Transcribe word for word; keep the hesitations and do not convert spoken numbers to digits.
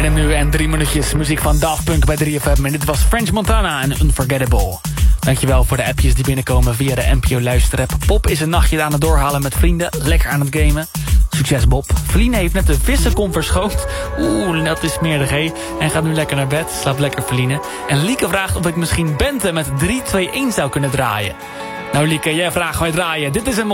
midden nu en drie minuutjes muziek van Daft Punk bij drie F M. En dit was French Montana en Unforgettable. Dankjewel voor de appjes die binnenkomen via de N P O luisterapp. Bob is een nachtje aan het doorhalen met vrienden. Lekker aan het gamen. Succes Bob. Feline heeft net de vissenkom verschoond. Oeh, dat is smerig hé. En gaat nu lekker naar bed. Slaap lekker Feline. En Lieke vraagt of ik misschien Bente met drie twee een zou kunnen draaien. Nou Lieke, jij vraagt wij draaien. Dit is een